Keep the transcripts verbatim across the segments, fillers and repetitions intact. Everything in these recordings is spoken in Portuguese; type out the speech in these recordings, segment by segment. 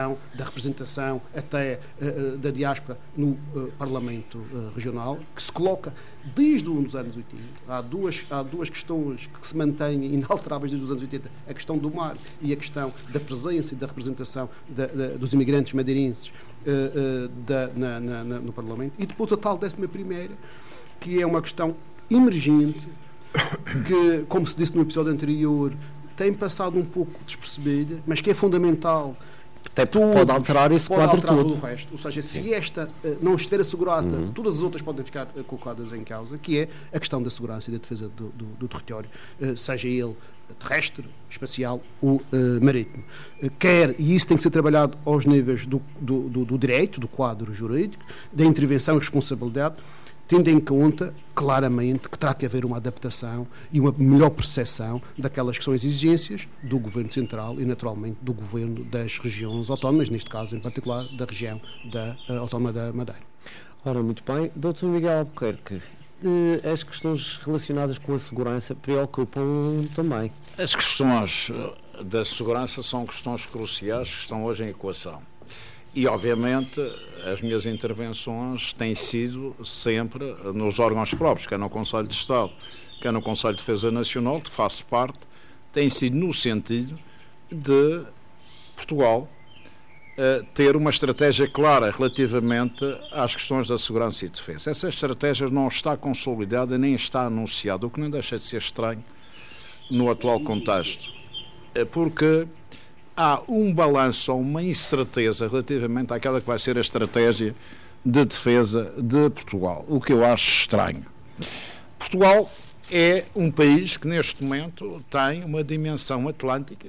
da representação até uh, da diáspora no uh, Parlamento uh, Regional, que se coloca desde os anos oitenta. Há duas, há duas questões que se mantêm inalteráveis desde os anos oitenta, a questão do mar e a questão da presença e da representação da, da, dos imigrantes madeirenses uh, uh, da, na, na, na, no Parlamento. E depois a tal décima primeira, que é uma questão emergente, que, como se disse no episódio anterior, tem passado um pouco despercebida, mas que é fundamental. Até todos, pode alterar esse pode quadro alterar todo. todo o resto. Ou seja, se Sim. esta uh, não estiver assegurada, uhum. todas as outras podem ficar uh, colocadas em causa, que é a questão da segurança e da defesa do, do, do território, uh, seja ele terrestre, espacial ou uh, marítimo. Uh, quer, e isso tem que ser trabalhado aos níveis do, do, do, do direito, do quadro jurídico, da intervenção e responsabilidade, tendo em conta, claramente, que terá que haver uma adaptação e uma melhor percepção daquelas que são as exigências do Governo Central e, naturalmente, do Governo das regiões autónomas, neste caso, em particular, da região da uh, Autónoma da Madeira. Ora, muito bem. doutor Miguel Albuquerque, as questões relacionadas com a segurança preocupam também. As questões da segurança são questões cruciais que estão hoje em equação. E, obviamente, as minhas intervenções têm sido sempre nos órgãos próprios, quer no Conselho de Estado, quer no Conselho de Defesa Nacional, que faço parte, têm sido no sentido de Portugal uh, ter uma estratégia clara relativamente às questões da segurança e defesa. Essa estratégia não está consolidada nem está anunciada, o que não deixa de ser estranho no atual contexto, porque há um balanço, uma incerteza relativamente àquela que vai ser a estratégia de defesa de Portugal, o que eu acho estranho. Portugal é um país que neste momento tem uma dimensão atlântica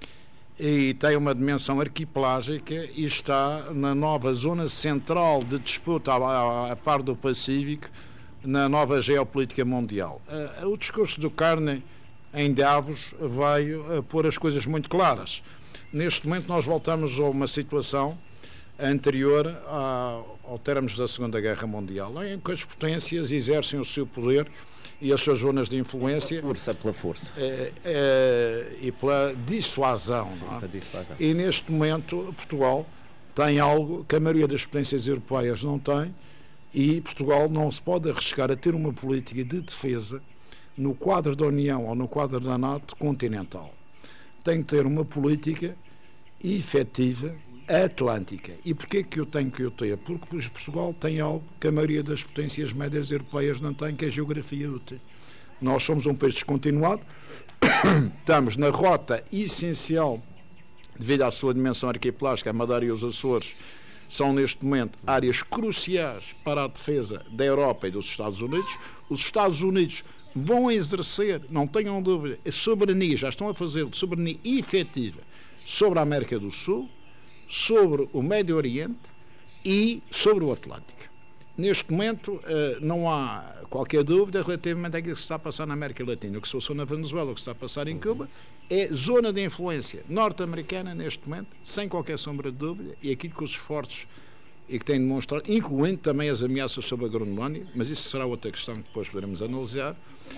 e tem uma dimensão arquipelágica e está na nova zona central de disputa a, a par do Pacífico, na nova geopolítica mundial. O discurso do Carney em Davos veio a pôr as coisas muito claras. Neste momento nós voltamos a uma situação anterior a, ao termos da Segunda Guerra Mundial, em que as potências exercem o seu poder e as suas zonas de influência. Força pela força. É, é, e pela dissuasão. Sim, não é? Pela dissuasão. E neste momento Portugal tem algo que a maioria das potências europeias não tem, e Portugal não se pode arriscar a ter uma política de defesa no quadro da União ou no quadro da NATO continental. Tem que ter uma política efetiva atlântica. E porquê que eu tenho que o ter? Porque Portugal tem algo que a maioria das potências médias europeias não tem, que é a geografia útil. Nós somos um país descontinuado, estamos na rota essencial, devido à sua dimensão arquipelágica, a Madeira e os Açores são neste momento áreas cruciais para a defesa da Europa e dos Estados Unidos. Os Estados Unidos vão exercer, não tenham dúvida, a soberania, já estão a fazer soberania efetiva sobre a América do Sul, sobre o Médio Oriente e sobre o Atlântico. Neste momento não há qualquer dúvida relativamente àquilo que se está a passar na América Latina. O que se passou na Venezuela, o que se está a passar em Cuba, é zona de influência norte-americana neste momento, sem qualquer sombra de dúvida, e aquilo que os esforços e que tem demonstrado, incluindo também as ameaças sobre a Groenlândia, mas isso será outra questão que depois poderemos analisar.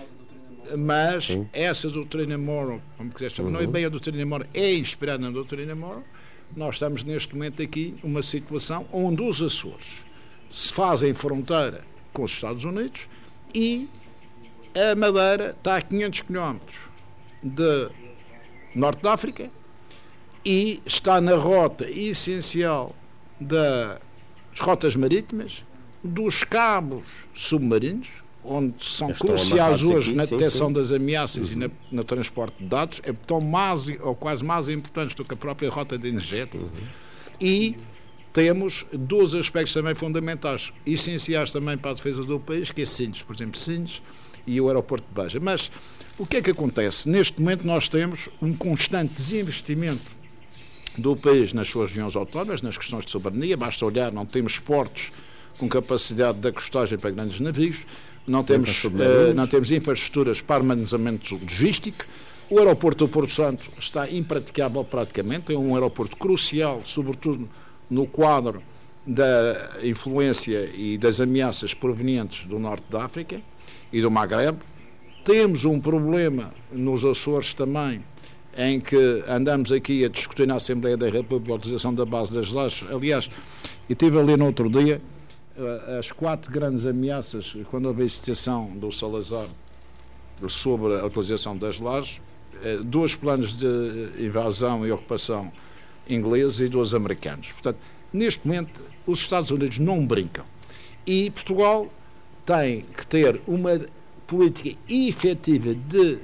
Mas Sim. essa doutrina Monroe, como quiser chamar, uhum. não é bem a doutrina Monroe, é inspirada na doutrina Monroe. Nós estamos neste momento aqui numa situação onde os Açores se fazem fronteira com os Estados Unidos e a Madeira está a quinhentos quilómetros de Norte da África e está na rota essencial das rotas marítimas, dos cabos submarinos, onde são Estou cruciais hoje aqui, na detecção sim, sim. das ameaças uhum. e na, no transporte de dados, é tão mais ou quase mais importantes do que a própria rota de energética. Uhum. E temos dois aspectos também fundamentais, essenciais também para a defesa do país, que é Sines, por exemplo, Sines e o aeroporto de Beja. Mas o que é que acontece? Neste momento nós temos um constante desinvestimento do país nas suas regiões autónomas, nas questões de soberania. Basta olhar, não temos portos com capacidade de acostagem para grandes navios, não temos, uh, não temos infraestruturas para armazenamento logístico. O aeroporto do Porto Santo está impraticável praticamente, é um aeroporto crucial, sobretudo no quadro da influência e das ameaças provenientes do norte da África e do Magreb. Temos um problema nos Açores também, em que andamos aqui a discutir na Assembleia da República a utilização da base das lajes. Aliás, eu estive ali no outro dia as quatro grandes ameaças, quando houve a citação do Salazar sobre a utilização das lajes, dois planos de invasão e ocupação ingleses e dois americanos. Portanto, neste momento, os Estados Unidos não brincam. E Portugal tem que ter uma política efetiva de,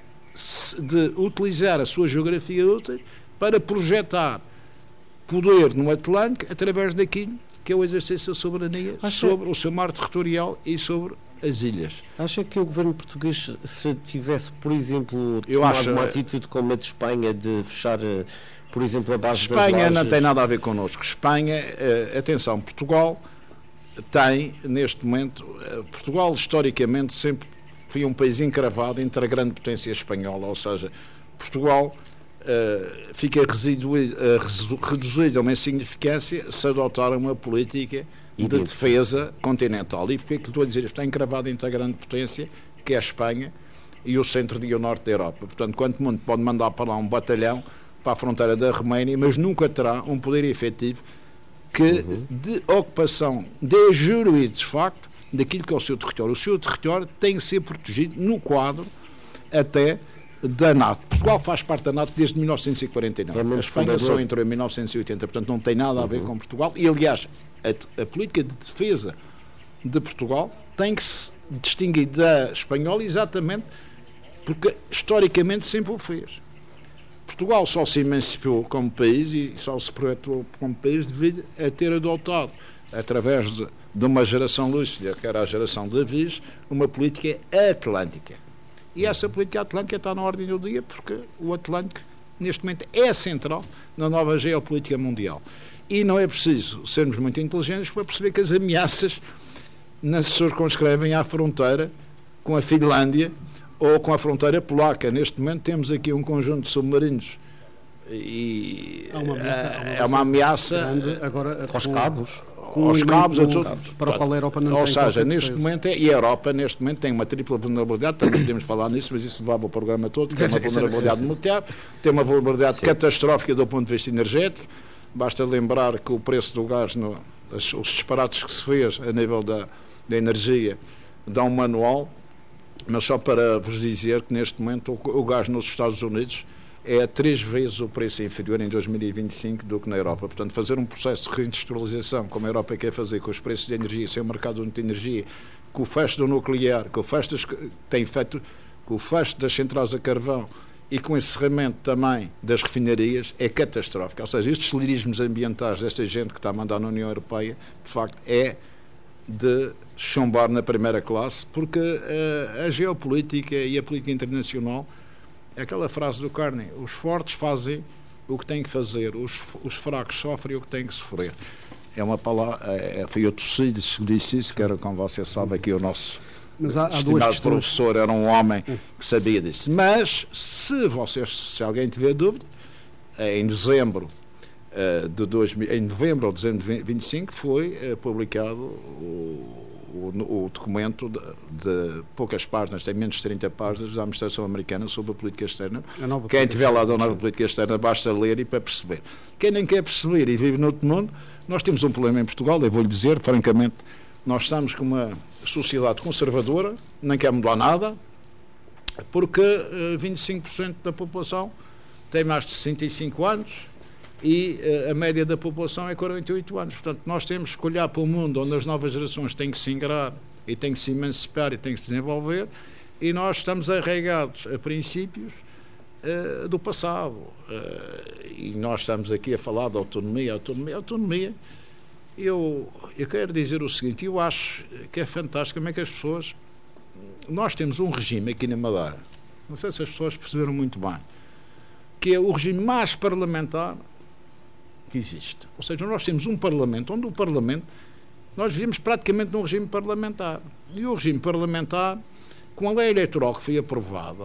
de utilizar a sua geografia útil para projetar poder no Atlântico através daquilo que é o exercício da soberania Acha... sobre o seu mar territorial e sobre as ilhas. Acha que o governo português, se tivesse, por exemplo, Eu tomado acho... uma atitude como a de Espanha, de fechar, por exemplo, a base Espanha das lajes... não tem nada a ver connosco. Espanha, atenção, Portugal tem, neste momento, Portugal historicamente sempre foi um país encravado entre a grande potência espanhola, ou seja, Portugal uh, fica residu, uh, reduzido a uma insignificância se adotar uma política de defesa continental. E porque é que estou a dizer? Está encravado entre a grande potência, que é a Espanha, e o centro e o norte da Europa. Portanto, quanto muito pode mandar para lá um batalhão para a fronteira da Roménia, mas nunca terá um poder efetivo que uhum. de ocupação, de juro e de facto, daquilo que é o seu território. O seu território tem que ser protegido no quadro até da NATO. Portugal faz parte da NATO desde mil novecentos e quarenta e nove. É a Espanha só entrou em mil novecentos e oitenta, portanto não tem nada a ver uhum. com Portugal. E, aliás, a, a política de defesa de Portugal tem que se distinguir da espanhola exatamente porque, historicamente, sempre o fez. Portugal só se emancipou como país e só se projetou como país devido a ter adotado, através de, de uma geração lúcida, que era a geração de Davis, uma política atlântica. E essa política atlântica está na ordem do dia porque o Atlântico, neste momento, é central na nova geopolítica mundial. E não é preciso sermos muito inteligentes para perceber que as ameaças não se circunscrevem à fronteira com a Finlândia ou com a fronteira polaca. Neste momento temos aqui um conjunto de submarinos e há uma ameaça, há uma é uma ameaça grande, agora, aos com, cabos. Com aos cabos, com, outros, para o qual a Europa não ou tem seja, neste defesa. momento é, e a Europa neste momento tem uma tripla vulnerabilidade, também podemos falar nisso, mas isso levava o programa todo, tem uma vulnerabilidade nuclear, tem uma vulnerabilidade Sim. catastrófica do ponto de vista energético. Basta lembrar que o preço do gás, no, os, os disparates que se fez a nível da, da energia, dá um manual, mas só para vos dizer que neste momento o, o gás nos Estados Unidos é três vezes o preço inferior em dois mil e vinte e cinco do que na Europa. Portanto, fazer um processo de reindustrialização, como a Europa quer fazer com os preços de energia, sem o mercado único de energia, com o fecho do nuclear, com o fecho das, tem feito, com o fecho das centrais a carvão e com o encerramento também das refinarias, é catastrófico. Ou seja, estes lirismos ambientais desta gente que está a mandar na União Europeia, de facto, é de chumbar na primeira classe, porque uh, a geopolítica e a política internacional, é aquela frase do Carney, os fortes fazem o que têm que fazer, os, os fracos sofrem o que têm que sofrer. É uma palavra, é, foi o Tucídides que disse isso, que era, como você sabe, aqui o nosso Mas há, há estimado professor era um homem que sabia disso. Mas, se vocês, se alguém tiver dúvida, em dezembro uh, de dois mil, em novembro ou dezembro de vinte e cinco foi uh, publicado o O, o documento de, de poucas páginas, tem menos de trinta páginas, da administração americana sobre a política externa. A Quem tiver lá da nova política externa basta ler e para perceber. Quem nem quer perceber e vive no outro mundo, nós temos um problema em Portugal, eu vou-lhe dizer, francamente, nós estamos com uma sociedade conservadora, não quer mudar nada, porque uh, vinte e cinco por cento da população tem mais de sessenta e cinco anos, e uh, a média da população é quarenta e oito anos. Portanto, nós temos que olhar para o mundo onde as novas gerações têm que se ingrar e têm que se emancipar e têm que se desenvolver, e nós estamos arraigados a princípios uh, do passado. Uh, e nós estamos aqui a falar de autonomia, autonomia, autonomia. Eu, eu quero dizer o seguinte, eu acho que é fantástico como é que as pessoas... Nós temos um regime aqui na Madeira, não sei se as pessoas perceberam muito bem, que é o regime mais parlamentar que existe. Ou seja, nós temos um Parlamento, onde o Parlamento, nós vivemos praticamente num regime parlamentar. E o regime parlamentar, com a lei eleitoral que foi aprovada,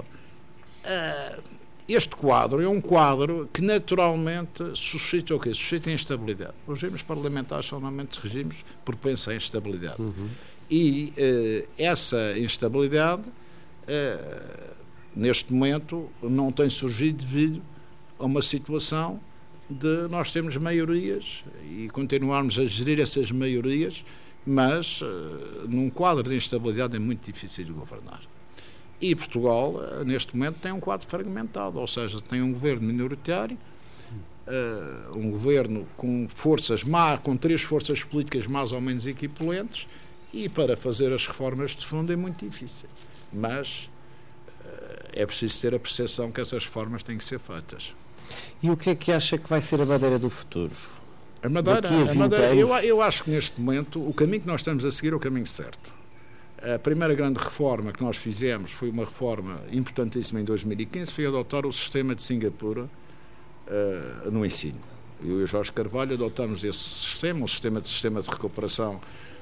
uh, este quadro é um quadro que naturalmente suscita o quê? Suscita instabilidade. Os regimes parlamentares são normalmente regimes propensos à instabilidade. Uhum. E uh, essa instabilidade uh, neste momento não tem surgido devido a uma situação de nós termos maiorias e continuarmos a gerir essas maiorias, mas uh, num quadro de instabilidade é muito difícil de governar. E Portugal, uh, neste momento, tem um quadro fragmentado, ou seja, tem um governo minoritário, uh, um governo com forças má, com três forças políticas mais ou menos equivalentes, e para fazer as reformas de fundo é muito difícil. Mas uh, é preciso ter a percepção que essas reformas têm que ser feitas. E o que é que acha que vai ser a Madeira do futuro? A Madeira, a Madeira eu, eu acho que neste momento o caminho que nós estamos a seguir é o caminho certo. A primeira grande reforma que nós fizemos foi uma reforma importantíssima em dois mil e quinze, foi adotar o sistema de Singapura uh, no ensino. Eu e o Jorge Carvalho adotamos esse sistema, um sistema de sistema de recuperação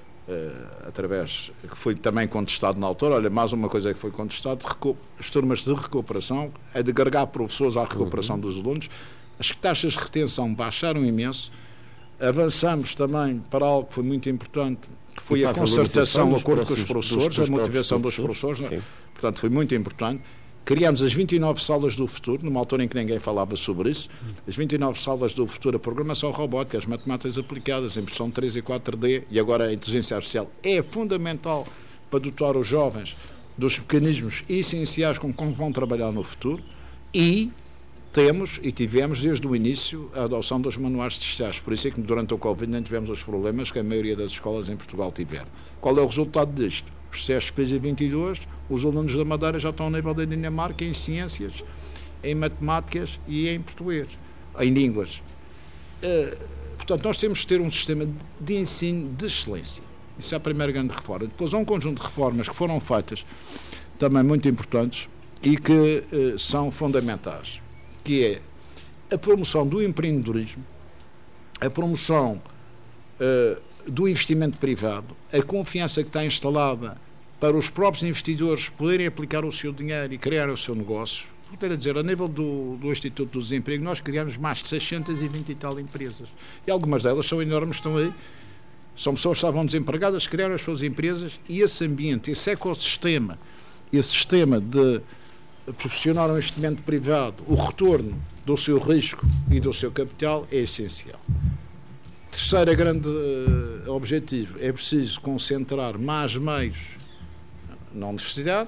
uh, através, que foi também contestado na altura. Olha, mais uma coisa que foi contestado, as turmas de recuperação, é de agregar professores à recuperação uhum. dos alunos. As taxas de retenção baixaram imenso. Avançamos também para algo que foi muito importante, que foi a concertação, o acordo com os professores, a motivação dos professores. Portanto, foi muito importante. Criámos as vinte e nove salas do futuro, numa altura em que ninguém falava sobre isso. As vinte e nove salas do futuro, a programação robótica, as matemáticas aplicadas, a impressão três e quatro D e agora a inteligência artificial é fundamental para dotar os jovens dos mecanismos essenciais com que vão trabalhar no futuro. E temos e tivemos desde o início a adoção dos manuais digitais. Por isso é que durante o Covid não tivemos os problemas que a maioria das escolas em Portugal tiveram. Qual é o resultado disto? Os C S P I vinte e dois, os alunos da Madeira já estão ao nível da Dinamarca em ciências, em matemáticas e em português, em línguas. Uh, portanto, nós temos que ter um sistema de ensino de excelência. Isso é a primeira grande reforma. Depois há um conjunto de reformas que foram feitas, também muito importantes, e que uh, são fundamentais, que é a promoção do empreendedorismo, a promoção uh, do investimento privado, a confiança que está instalada para os próprios investidores poderem aplicar o seu dinheiro e criar o seu negócio. Quero dizer, a nível do, do Instituto do Desemprego, nós criamos mais de seiscentas e vinte e tal empresas. E algumas delas são enormes, estão aí. São pessoas que estavam desempregadas, criaram as suas empresas, e esse ambiente, esse ecossistema, esse sistema de profissional no investimento privado, o retorno do seu risco e do seu capital é essencial. Terceiro grande uh, objetivo, é preciso concentrar mais meios na universidade,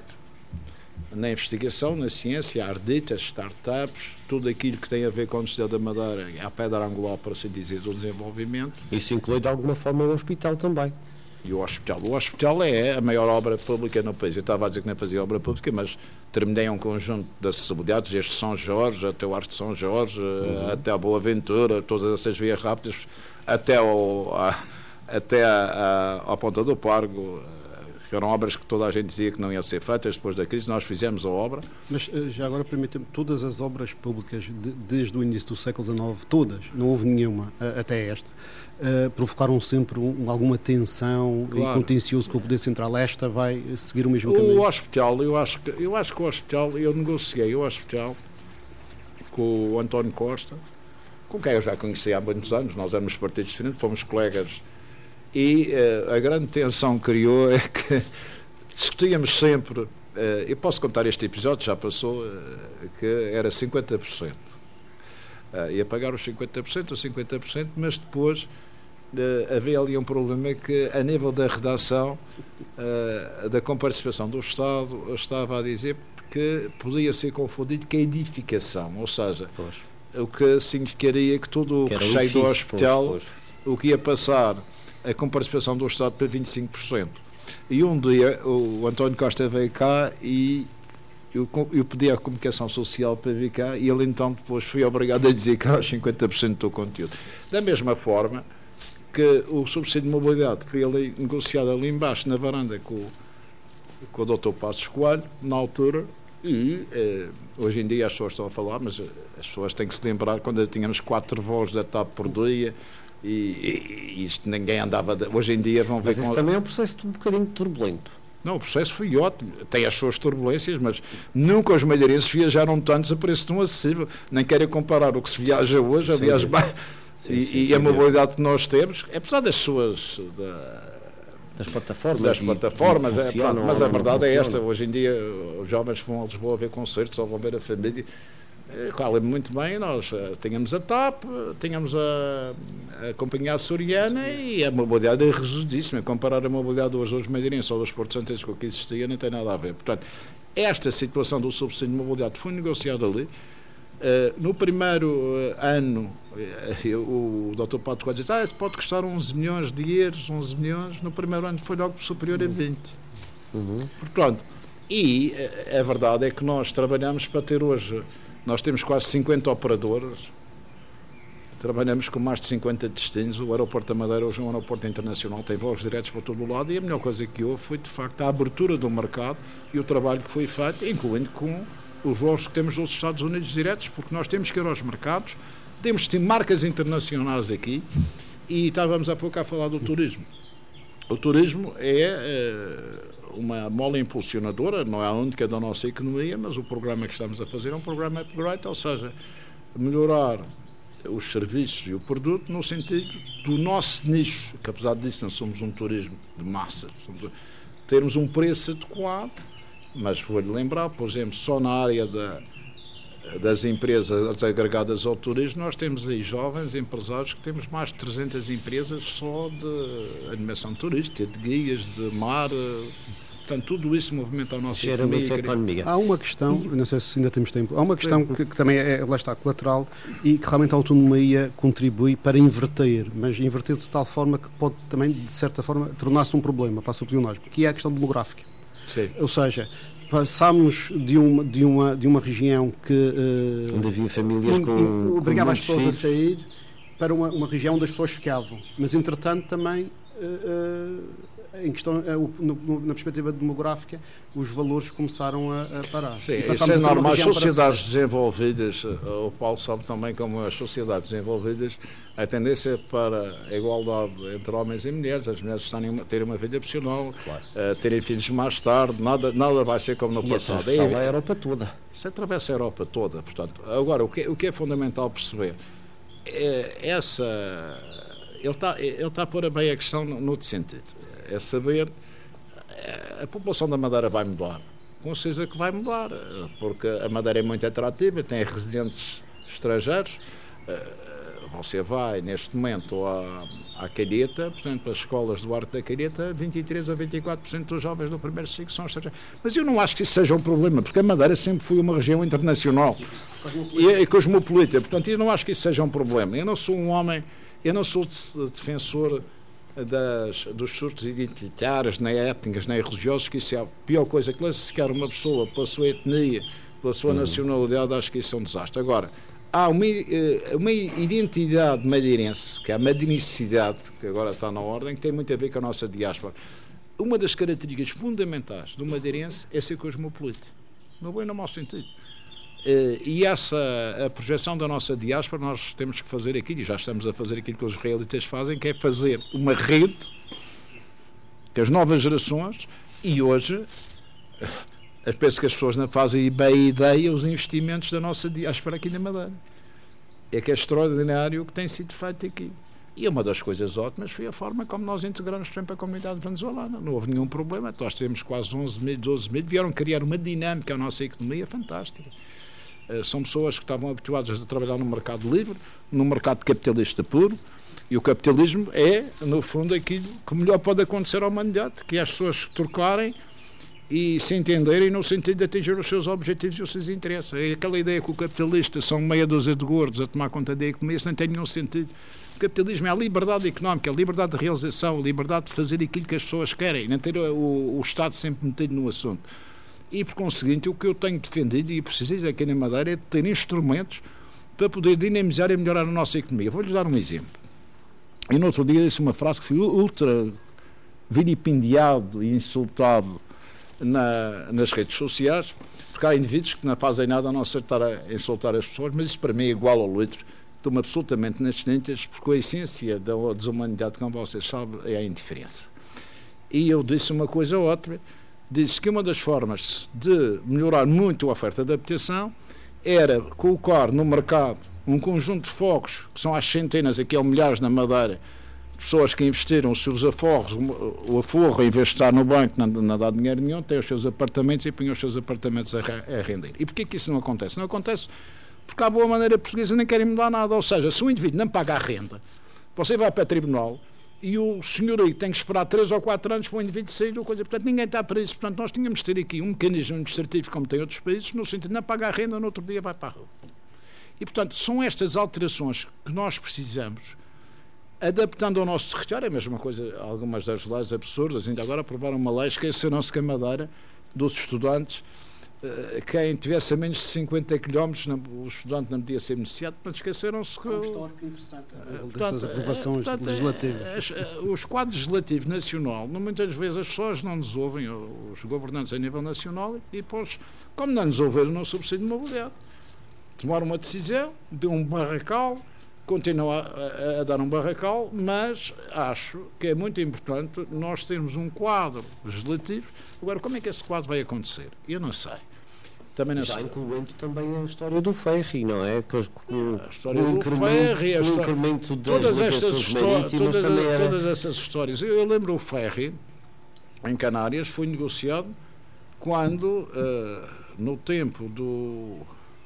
na investigação, na ciência, a ardita, as startups, tudo aquilo que tem a ver com a Universidade da Madeira, a pedra angular, para assim dizer, do desenvolvimento. Isso inclui de alguma forma o hospital também. E o hospital. O hospital é a maior obra pública no país. Eu estava a dizer que não fazia obra pública, mas terminei um conjunto de acessibilidades, desde São Jorge, até o Arco de São Jorge, uhum. até a Boa Ventura, todas essas vias rápidas, até, ao, a, até a, a, a Ponta do Pargo. Eram obras que toda a gente dizia que não iam ser feitas depois da crise. Nós fizemos a obra. Mas já agora permitem-me, todas as obras públicas de, desde o início do século dezenove, todas, não houve nenhuma até esta, uh, provocaram sempre um, alguma tensão, claro, e contencioso com o Poder Central. Esta vai seguir o mesmo o caminho? O hospital, eu acho, que, eu acho que o hospital, eu negociei o hospital com o António Costa, com quem eu já conheci há muitos anos. Nós éramos partidos diferentes, fomos colegas. E uh, a grande tensão que criou é que discutíamos sempre, uh, eu posso contar este episódio, já passou, uh, que era cinquenta por cento. Uh, ia pagar os cinquenta por cento ou cinquenta por cento, mas depois uh, havia ali um problema que, a nível da redação, uh, da comparticipação do Estado, eu estava a dizer que podia ser confundido com a edificação, ou seja, pois, o que significaria que todo o recheio do hospital, pois, pois, o que ia passar a comparticipação do Estado para vinte e cinco por cento. E um dia o António Costa veio cá e eu, eu pedi à comunicação social para vir cá, e ele então depois foi obrigado a dizer que era os cinquenta por cento do conteúdo. Da mesma forma que o subsídio de mobilidade foi ali, negociado ali embaixo na varanda com, com o doutor Passos Coelho, na altura, e eh, hoje em dia as pessoas estão a falar, mas as pessoas têm que se lembrar quando tínhamos quatro voos da TAP por dia. E, e, e isto ninguém andava de, hoje em dia vão ver. Mas isso com... também é um processo um bocadinho turbulento. Não, o processo foi ótimo, tem as suas turbulências, mas nunca os madeirenses viajaram tantos a preço tão acessível. Nem quero comparar o que se viaja hoje, a viagem, sim, e, sim, e sim, a mobilidade que nós temos, apesar das suas da, das plataformas. Das plataformas, é, pronto, mas a verdade é esta, hoje em dia os jovens vão a Lisboa ver concertos ou vão ver a família. Eu lembro muito bem, nós tínhamos a T A P, tínhamos a, a Companhia Açoriana e a mobilidade é reduzidíssima. Comparar a mobilidade hoje dos madeirenses ou dos Porto Santos com o que existia não tem nada a ver. Portanto, esta situação do subsídio de mobilidade foi negociada ali. Uh, no primeiro uh, ano, uh, o doutor Pato Coelho disse, ah, isso pode custar onze milhões de euros, onze milhões, no primeiro ano foi logo superior a vinte. Uhum. Portanto, e uh, a verdade é que nós trabalhamos para ter hoje, nós temos quase cinquenta operadores, trabalhamos com mais de cinquenta destinos, o aeroporto da Madeira hoje é um aeroporto internacional, tem voos diretos para todo o lado e a melhor coisa que houve foi de facto a abertura do mercado e o trabalho que foi feito, incluindo com os voos que temos dos Estados Unidos diretos, porque nós temos que ir aos mercados, temos de ter marcas internacionais aqui e estávamos há pouco a falar do turismo. O turismo é, é uma mola impulsionadora, não é a única da nossa economia, mas o programa que estamos a fazer é um programa upgrade, ou seja, melhorar os serviços e o produto no sentido do nosso nicho, que apesar disso não somos um turismo de massa, somos, termos um preço adequado. Mas vou-lhe lembrar, por exemplo, só na área da, das empresas agregadas ao turismo, nós temos aí jovens empresários que temos mais de trezentas empresas só de animação turística, de guias, de mar, portanto, tudo isso movimenta a nossa economia. economia. Há uma questão, não sei se ainda temos tempo, há uma questão que, que também é, lá está, colateral e que realmente a autonomia contribui para inverter, mas inverter de tal forma que pode também, de certa forma, tornar-se um problema para a sublinhagem, que é a questão demográfica. Sim. Ou seja, passámos de uma, de uma, de uma região que uh, onde havia famílias com obrigava as pessoas filhos. a sair para uma, uma região onde as pessoas ficavam, mas entretanto também uh, uh, em questão, uh, no, na perspectiva demográfica os valores começaram a, a parar. Sim, isso é normal. As sociedades para... desenvolvidas, o Paulo sabe também como as sociedades desenvolvidas, a tendência é para a igualdade entre homens e mulheres, as mulheres terem uma vida profissional, claro. uh, terem filhos mais tarde, nada, nada vai ser como no e passado. É a Europa toda. Isso atravessa a Europa toda. Portanto, agora, o que, o que é fundamental perceber é essa. Ele está ele tá a pôr bem a questão no, no outro sentido. É saber, a população da Madeira vai mudar, com certeza que vai mudar, porque a Madeira é muito atrativa, tem residentes estrangeiros, você vai neste momento à, à Calheta, portanto as escolas do Arco da Calheta, vinte e três a vinte e quatro por cento dos jovens do primeiro ciclo são estrangeiros, mas eu não acho que isso seja um problema, porque a Madeira sempre foi uma região internacional e, e cosmopolita, portanto eu não acho que isso seja um problema. Eu não sou um homem, eu não sou defensor Das, dos surtos identitários, nem étnicos, nem religiosos, que isso é a pior coisa. Classificar uma pessoa pela sua etnia, pela sua nacionalidade, acho que isso é um desastre. Agora, há uma, uma identidade madeirense, que é a madeiricidade, que agora está na ordem, que tem muito a ver com a nossa diáspora. Uma das características fundamentais do madeirense é ser cosmopolita, no bom e no mau sentido. E essa a projeção da nossa diáspora nós temos que fazer aquilo, e já estamos a fazer aquilo que os israelitas fazem, que é fazer uma rede que as novas gerações, e hoje eu penso que as pessoas não fazem bem a ideia os investimentos da nossa diáspora aqui na Madeira. É que é extraordinário o que tem sido feito aqui. E uma das coisas ótimas foi a forma como nós integramos, por exemplo, a comunidade venezuelana. Não houve nenhum problema, nós temos quase onze mil, doze mil, vieram criar uma dinâmica à nossa economia fantástica. São pessoas que estavam habituadas a trabalhar no mercado livre, no mercado capitalista puro, e o capitalismo é, no fundo, aquilo que melhor pode acontecer à humanidade, que é as pessoas trocarem e se entenderem no sentido de atingir os seus objetivos e os seus interesses. É aquela ideia que o capitalista são meia dúzia de gordos a tomar conta da economia, isso não tem nenhum sentido. O capitalismo é a liberdade económica, a liberdade de realização, a liberdade de fazer aquilo que as pessoas querem, não ter o, o Estado sempre metido no assunto. E, por conseguinte, o que eu tenho defendido e preciso aqui na Madeira é de ter instrumentos para poder dinamizar e melhorar a nossa economia. Vou-lhes dar um exemplo. E no outro dia disse uma frase que foi ultra vilipendiado e insultado na, nas redes sociais, porque há indivíduos que não fazem nada a não ser estar a insultar as pessoas, mas isso para mim é igual ao litro. Estou-me absolutamente nas tintas, porque a essência da desumanidade, como vocês sabem, é a indiferença. E eu disse uma coisa ótima. Disse que uma das formas de melhorar muito a oferta de habitação era colocar no mercado um conjunto de fogos, que são às centenas, aqui há milhares na Madeira, pessoas que investiram os seus aforros, o aforro, em vez de estar no banco, não, não dá dinheiro nenhum, têm os seus apartamentos e põem os seus apartamentos a, a render. E porquê que isso não acontece? Não acontece porque, à boa maneira portuguesa, nem querem mudar nada. Ou seja, se o indivíduo não paga a renda, você vai para o tribunal e o senhor aí tem que esperar três ou quatro anos para o indivíduo sair da coisa. Portanto, ninguém está para isso. Portanto, nós tínhamos de ter aqui um mecanismo administrativo, como tem outros países, no sentido de não pagar a renda, no outro dia vai para a rua. E, portanto, são estas alterações que nós precisamos, adaptando ao nosso território. É a mesma coisa, algumas das leis absurdas. Ainda agora aprovaram uma lei, esqueceram-se que a Madeira, dos estudantes, quem tivesse a menos de cinquenta quilómetros, o estudante não podia ser beneficiado, portanto esqueceram-se que... É um histórico interessante portanto, dessas aprovações portanto, legislativas. Os quadros legislativos nacional, muitas vezes as pessoas não nos ouvem, os governantes a nível nacional, e depois, como não nos ouviram no subsídio de mobilidade, tomaram uma decisão, deu um barracal, continua a, a dar um barracal, mas acho que é muito importante nós termos um quadro legislativo. Agora, como é que esse quadro vai acontecer? Eu não sei. Também não Já sei. incluindo também a história do ferry, não é? Com, com, a história do ferry, o incremento das todas estas marítimas todas, também era... todas essas histórias. Eu, eu lembro o ferry, em Canárias, foi negociado quando, uh, no tempo do...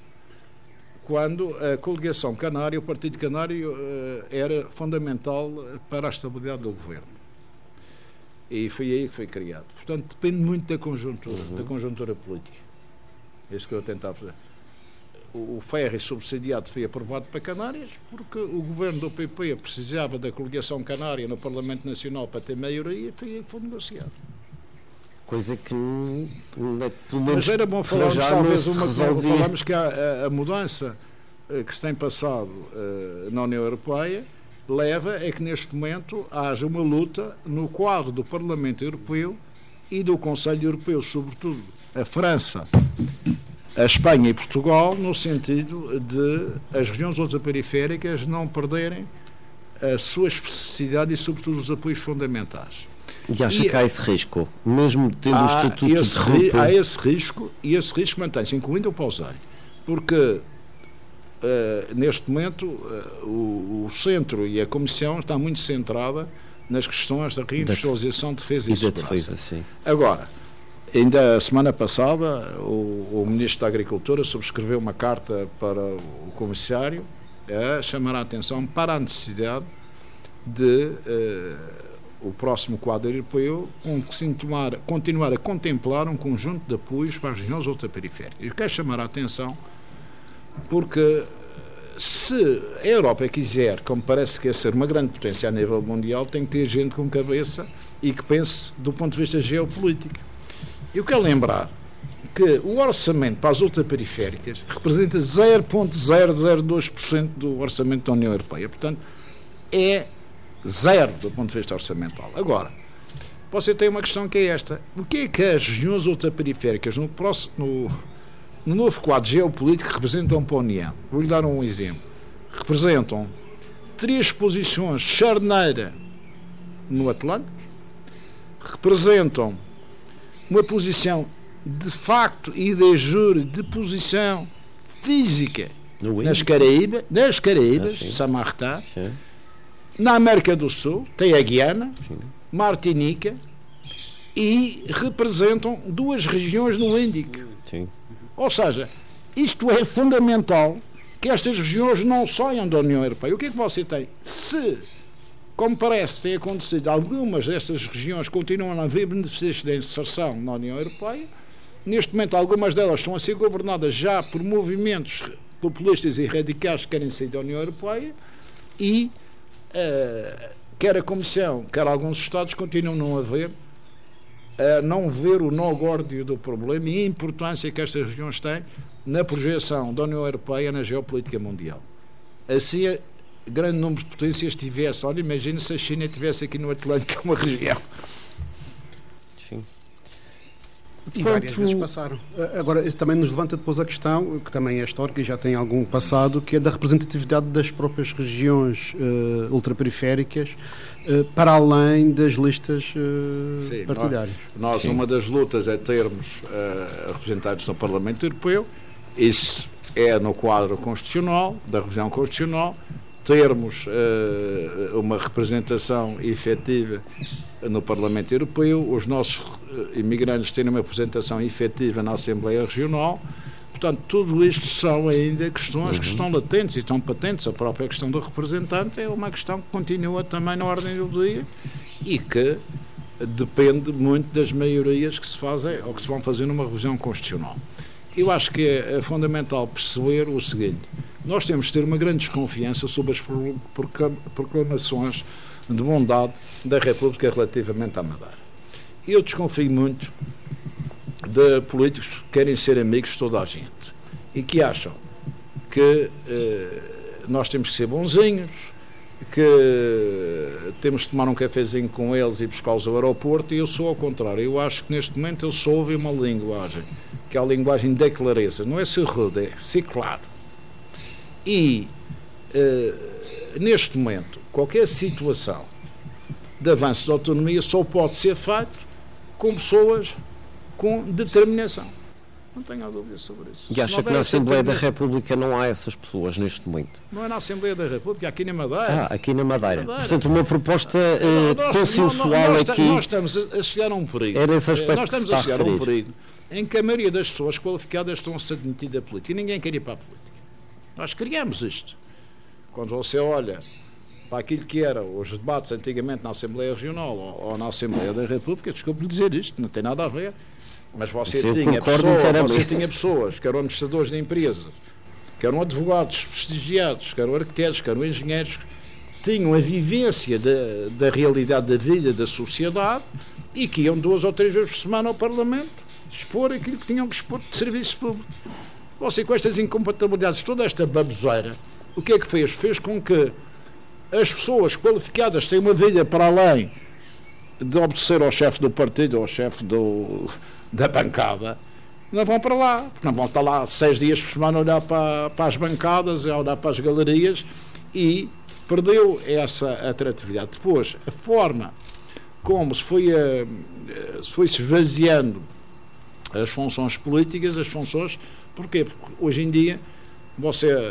quando a coligação canária, o Partido Canário, uh, era fundamental para a estabilidade do governo. E foi aí que foi criado. Portanto, depende muito da conjuntura, uhum. da conjuntura política. É isso que eu tentava fazer. O, o ferry subsidiado foi aprovado para Canárias porque o governo do P P precisava da coligação canária no Parlamento Nacional para ter maioria, e foi aí que foi negociado. Coisa que não, não, pelo menos, mas era bom falarmos, talvez, uma resolvia. Falamos que a, a, a mudança uh, que se tem passado uh, na União Europeia leva a que neste momento haja uma luta no quadro do Parlamento Europeu e do Conselho Europeu, sobretudo a França, a Espanha e Portugal, no sentido de as regiões ultraperiféricas não perderem a sua especificidade e, sobretudo, os apoios fundamentais. E acha e, que há esse risco, mesmo tendo o estatuto esse, de ri, há esse risco, e esse risco mantém-se, incluindo o pausei, porque uh, neste momento uh, o, o centro e a Comissão está muito centrada nas questões da reindustrialização, de defesa e, e segurança. Defesa, sim. Agora, ainda a semana passada, o, o Ministro da Agricultura subscreveu uma carta para o Comissário a chamar a atenção para a necessidade de uh, o próximo quadro europeu continuar, continuar a contemplar um conjunto de apoios para as regiões ultraperiféricas. Eu quero chamar a atenção porque se a Europa quiser, como parece que é ser uma grande potência a nível mundial, tem que ter gente com cabeça e que pense do ponto de vista geopolítico. Eu quero lembrar que o orçamento para as ultraperiféricas representa zero vírgula zero zero dois por cento do orçamento da União Europeia. Portanto, é zero do ponto de vista orçamental. Agora, você tem uma questão que é esta. O que é que as regiões ultraperiféricas no, próximo, no, no novo quadro geopolítico representam para a União? Vou-lhe dar um exemplo. Representam três posições de charneira no Atlântico, representam uma posição de facto e de jure de posição física nas Caraíbas, nas Caraíbas, ah, Samartá, sim. Na América do Sul, tem a Guiana, sim. Martinica, e representam duas regiões no Índico. Sim. Ou seja, isto é fundamental que estas regiões não saiam da União Europeia. O que é que você tem? Se, como parece ter acontecido, algumas destas regiões continuam a haver benefícios de inserção na União Europeia, neste momento algumas delas estão a ser governadas já por movimentos populistas e radicais que querem sair da União Europeia e uh, quer a Comissão, quer alguns Estados continuam a não haver, a não ver o nó górdio do problema e a importância que estas regiões têm na projeção da União Europeia na geopolítica mundial. Assim, grande número de potências tivesse, olha, imagina se a China estivesse aqui no Atlântico uma região. Sim. E várias vezes passaram. Agora, também nos levanta depois a questão, que também é histórica e já tem algum passado, que é da representatividade das próprias regiões uh, ultraperiféricas uh, para além das listas uh, Sim, partidárias. Nós, nós uma das lutas é termos uh, representantes no Parlamento Europeu, isso é no quadro constitucional, da revisão constitucional, termos uh, uma representação efetiva no Parlamento Europeu, os nossos imigrantes terem uma representação efetiva na Assembleia Regional. Portanto, tudo isto são ainda questões uhum. que estão latentes e estão patentes. A própria questão do representante é uma questão que continua também na ordem do dia e que depende muito das maiorias que se fazem ou que se vão fazer numa revisão constitucional. Eu acho que é, é fundamental perceber o seguinte: nós temos de ter uma grande desconfiança sobre as proclamações de bondade da República relativamente à Madeira. Eu desconfio muito de políticos que querem ser amigos de toda a gente e que acham que eh, nós temos que ser bonzinhos, que temos de tomar um cafezinho com eles e buscá-los ao aeroporto, e eu sou ao contrário. Eu acho que neste momento eles só ouvem uma linguagem, que é a linguagem da clareza. Não é ser rude, é ser claro. E eh, neste momento, qualquer situação de avanço de autonomia só pode ser feito com pessoas com determinação. Não tenho a dúvida sobre isso. E acha que na Assembleia da República não há essas pessoas neste momento? Não é na Assembleia da República, aqui na Madeira. Ah, aqui na Madeira. Madeira. Portanto, uma proposta uh, nós, consensual nós, nós, aqui... Nós estamos a chegar a um perigo. Era esse aspecto nós estamos que se a chegar a, a um perigo em que a maioria das pessoas qualificadas estão-se admitidas à política e ninguém quer ir para a política. Nós criamos isto. Quando você olha para aquilo que eram os debates antigamente na Assembleia Regional ou, ou na Assembleia da República, desculpe-lhe dizer isto, não tem nada a ver, mas você tinha, pessoa, você tinha pessoas que eram administradores de empresas, que eram advogados prestigiados, que eram arquitetos, que eram engenheiros, tinham a vivência da, da realidade da vida da sociedade e que iam duas ou três vezes por semana ao Parlamento expor aquilo que tinham que expor de serviço público. Você, com estas incompatibilidades, toda esta baboseira, o que é que fez? Fez com que as pessoas qualificadas têm uma vida para além de obedecer ao chefe do partido ou ao chefe do, da bancada, não vão para lá, porque não vão estar lá seis dias por semana a olhar para, para as bancadas, a olhar para as galerias, e perdeu essa atratividade. Depois, a forma como se foi, a, se foi se esvaziando as funções políticas, as funções, porquê? Porque hoje em dia você,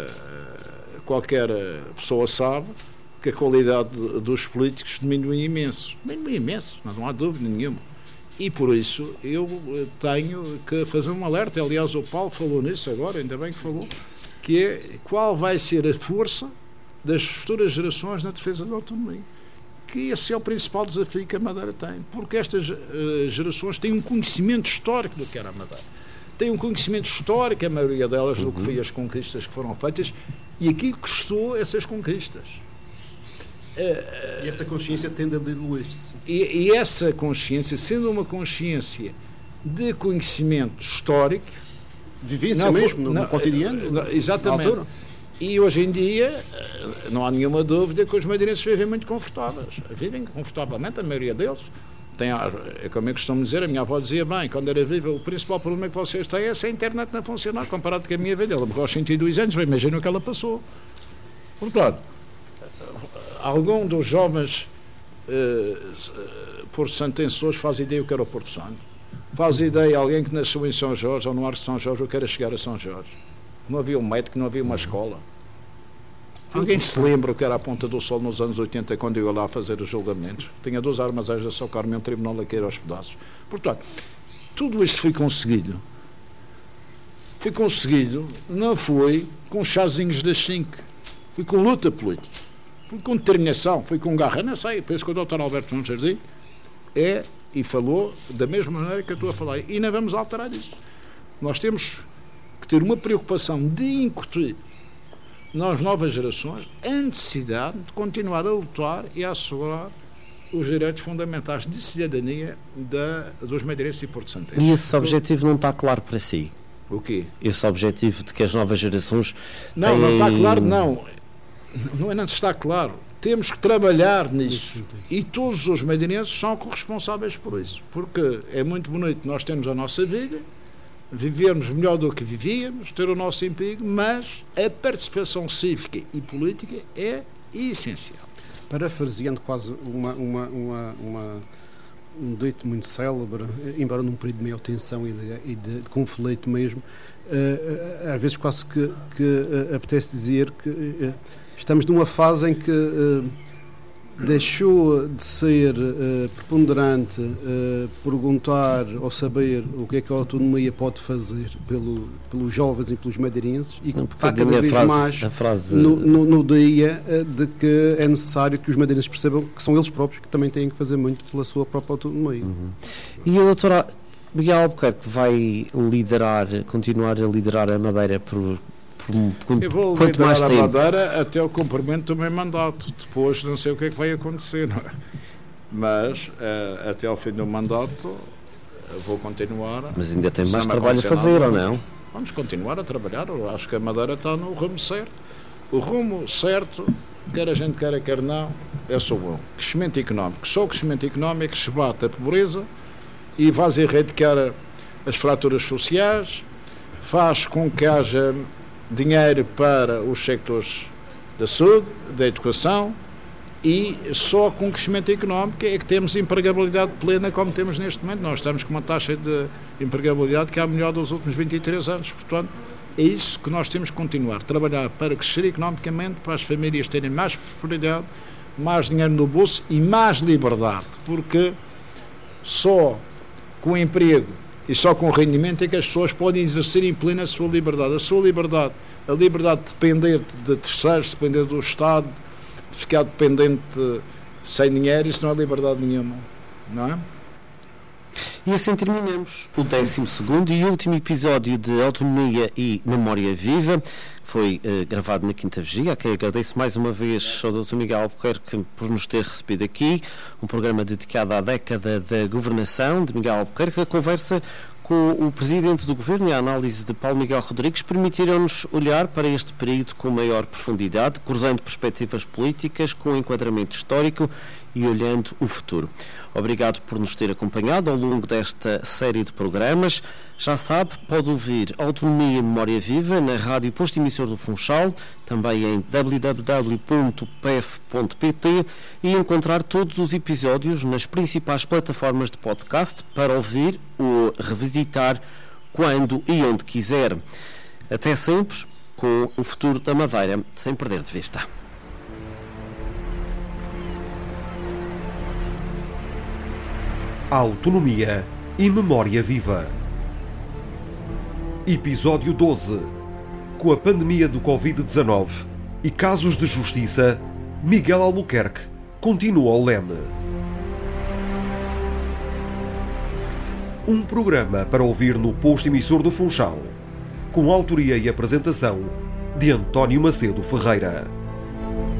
qualquer pessoa sabe que a qualidade dos políticos diminui imenso. Diminui imenso, não há dúvida nenhuma. E por isso eu tenho que fazer um alerta. Aliás, o Paulo falou nisso agora, ainda bem que falou, que é qual vai ser a força das futuras gerações na defesa da autonomia. Que esse é o principal desafio que a Madeira tem. Porque estas uh, gerações têm um conhecimento histórico do que era a Madeira. Têm um conhecimento histórico, a maioria delas, do que foi as conquistas que foram feitas e aquilo que custou essas conquistas. Uh, e essa consciência tende a diluir-se. E, e essa consciência, sendo uma consciência de conhecimento histórico, vivência não, mesmo, no, não, no cotidiano, não, exatamente. E hoje em dia não há nenhuma dúvida que os madeirenses vivem muito confortáveis. Vivem confortavelmente, a maioria deles. Tem, é como eu costumo dizer, a minha avó dizia bem, quando era viva, o principal problema que vocês têm é se a internet não funcionar, comparado com a minha vida. Ela morreu aos cento e dois anos, imagina o que ela passou. Portanto, algum dos jovens eh, por santenções faz ideia do que era o Porto Santo? Faz ideia alguém que nasceu em São Jorge ou no Arco de São Jorge ou queira chegar a São Jorge? Não havia um médico, não havia uma escola. Alguém se lembra o que era a Ponta do Sol nos anos oitenta, quando eu ia lá fazer os julgamentos? Tinha dois armazéns da São Carme e um tribunal a cair aos pedaços. Portanto, tudo isto foi conseguido. Foi conseguido, não foi com chazinhos das cinco. Foi com luta política. Foi com determinação, foi com garra. Não sei, penso que o doutor Alberto Nunes Jardim é, e falou da mesma maneira que eu estou a falar. E não vamos alterar isso. Nós temos que ter uma preocupação de incutir nas novas gerações a necessidade de continuar a lutar e a assegurar os direitos fundamentais de cidadania da, dos madeirenses e porto-santenses. E esse objetivo não está claro para si? O quê? Esse objetivo de que as novas gerações Não, têm... não está claro, não. Não é não está claro. Temos que trabalhar nisso. E todos os madeirenses são corresponsáveis por isso. Porque é muito bonito nós termos a nossa vida, vivermos melhor do que vivíamos, ter o nosso emprego, mas a participação cívica e política é essencial. Parafraseando quase uma, uma, uma, uma, um dito muito célebre, embora num período de maior tensão e de, e de, de conflito mesmo, uh, às vezes quase que, que uh, apetece dizer que uh, estamos numa fase em que uh, deixou de ser uh, preponderante uh, perguntar ou saber o que é que a autonomia pode fazer pelo, pelos jovens e pelos madeirenses e que está cada vez frase, mais frase... no, no, no dia uh, de que é necessário que os madeirenses percebam que são eles próprios que também têm que fazer muito pela sua própria autonomia. Uhum. E o doutor Miguel Albuquerque vai liderar, continuar a liderar a Madeira por... Eu vou quanto mais a tempo? Madeira até o cumprimento do meu mandato. Depois não sei o que é que vai acontecer, não é? Mas uh, até ao fim do mandato vou continuar. Mas ainda tem mais trabalho a fazer, ou não? Vamos continuar a trabalhar. Eu acho que a Madeira está no rumo certo. O rumo certo, quer a gente queira, quer não, é só bom. Crescimento económico. Só o crescimento económico que se bate a pobreza e vai erradicar as fraturas sociais, faz com que haja dinheiro para os sectores da saúde, da educação, e só com crescimento económico é que temos empregabilidade plena como temos neste momento. Nós estamos com uma taxa de empregabilidade que é a melhor dos últimos vinte e três anos. Portanto, é isso que nós temos que continuar. Trabalhar para crescer economicamente, para as famílias terem mais prosperidade, mais dinheiro no bolso e mais liberdade. Porque só com o emprego e só com o rendimento é que as pessoas podem exercer em plena a sua liberdade. A sua liberdade, a liberdade de depender de terceiros, de depender do Estado, de ficar dependente sem dinheiro, isso não é liberdade nenhuma, não é? E assim terminamos o décimo segundo e último episódio de Autonomia e Memória Viva. Foi uh, gravado na Quinta Vigia, a quem agradeço mais uma vez ao doutor Miguel Albuquerque por nos ter recebido aqui. Um programa dedicado à década da governação de Miguel Albuquerque. A conversa com o Presidente do Governo e a análise de Paulo Miguel Rodrigues permitiram-nos olhar para este período com maior profundidade, cruzando perspectivas políticas com enquadramento histórico e olhando o futuro. Obrigado por nos ter acompanhado ao longo desta série de programas. Já sabe, pode ouvir Autonomia e Memória Viva na Rádio Posto Emissor do Funchal, também em w w w ponto p f ponto p t e encontrar todos os episódios nas principais plataformas de podcast para ouvir ou revisitar quando e onde quiser. Até sempre, com o futuro da Madeira, sem perder de vista. Autonomia e Memória Viva. Episódio doze. Com a pandemia do covid dezanove e casos de justiça, Miguel Albuquerque continua ao leme. Um programa para ouvir no Posto Emissor do Funchal, com autoria e apresentação de António Macedo Ferreira.